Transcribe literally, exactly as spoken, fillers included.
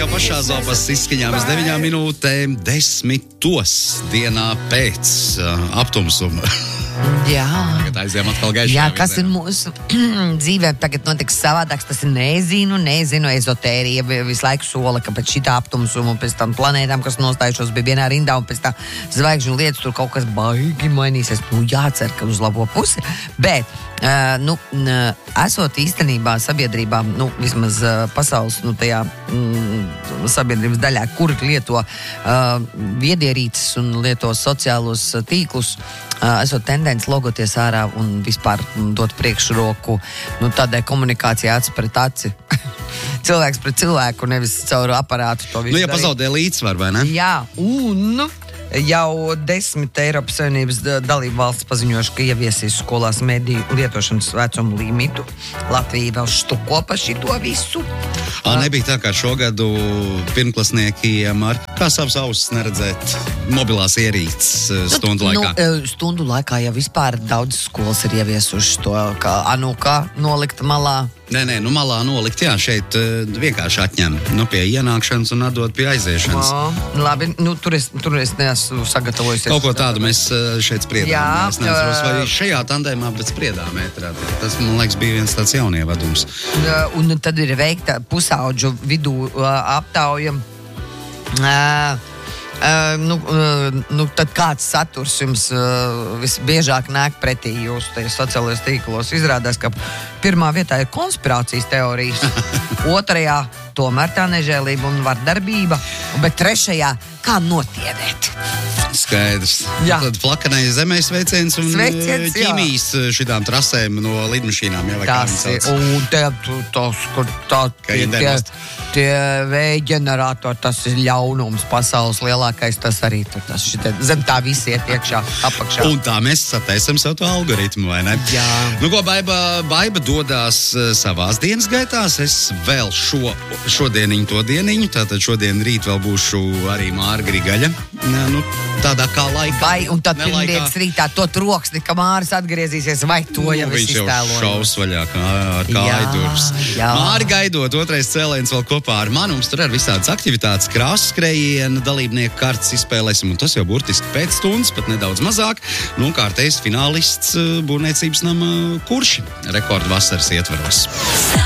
jau pašā zopas izskaņām uz deviņām minūtēm desmitos dienā pēc uh, aptumsuma. Jā. Tagad aizjām atkal gaišā. Jā, kas ir mūsu dzīvē tagad notiks savādāks, tas ir nezinu, nezinu, ezotērija visu laiku sola, ka pēc šitā aptumsuma un pēc tam planētām, kas nostājušos bija vienā rindā un pēc tā zvaigžņu lietas, tur kaut kas baigi mainīsies. Nu, jācer, ka uz labo pusi, bet, uh, nu, uh, esot īstenībā sabiedrībā, nu, vismaz uh, pasaules, nu, tajā mm, sabiedrības daļā, kur lieto uh, viedierīces un lieto sociālos uh, tīklus, uh, esot tendence logoties ārā un vispār dot priekšroku, nu, tādai komunikācijai aci pret aci. Cilvēks pret cilvēku, nevis caur aparātu to visu. Nu, ja pazaudē līdzsvaru, vai ne? Jā, un jau desmit Eiropas Savienības dalību valsts paziņojuši, ka ieviesīs skolās mediju lietošanas vecumu limitu. Latvija vēl štuko pa šito visu. Ā, nebija tā kā šogadu pirmklasniekiem ar kā savas ausis neredzēt mobilās ierīces stundu laikā. Nu, stundu laikā jau vispār daudz skolas ir ieviesuši to, kā anūkā nolikt malā. Nē, nē, nu malā nolikt, jā, šeit uh, vienkārši atņem, nu, pie ienākšanas un atdot pie aiziešanas. O, labi, nu, tur es, tur es neesmu sagatavojusies. Kaut ko tādu mēs uh, šeit spriedām. Jā, es neatceros, vai šajā tandēmā, bet spriedām ētrā. Tas, man liekas, bija viens tāds jaunievadums. Un tad ir veikta pusaudžu vidū uh, aptauja. Uh, Uh, nu, uh, nu, tad kāds saturs jums uh, visbiežāk nāk pretī jūsu tajos sociālajos tīklos? Izrādās, ka pirmā vietā ir konspirācijas teorijas, otrajā tomēr tā nežēlība un vardarbība, bet trešajā kā notiedēt. Skaidrs. Jā. Tad flakanai zemēs sveiciens un Sveiciens, ķīmijas šitām trasēm no lidmašīnām. Jā, Tas ir, un te, tas, kur tā, tie, tie, tie vēja ģeneratori, tas ir ļaunums pasaules lielākais, tas arī tur, tas šitā, zem tā visi iet iekšā, apakšā. Un tā mēs sataisam savu to algoritmu, vai ne? Jā. Nu, ko Baiba, Baiba dodās savās dienas gaitās, es vēl šo, šodieniņu to dieniņu, tātad šodien rīt vēl būšu arī Māra Grigaļa, nu, tādā kā laikā. Vai, un tad pirmdienas rītā to troksni, ka Māris atgriezīsies, vai to jau nu, es iztēloju? Viņš jau šaus vaļā kā, ar kājdurs. Māri gaidot, otrais cēliens vēl kopā ar mani. Mums tur ir visādas aktivitātes, krāsu skrējiena, dalībnieku kartes izspēlēsim, un tas jau burtiski pēc stundas, pat nedaudz mazāk. Nu, kārtējs finālists būvniecības nama Kurši, rekordu vasaras ietvaros.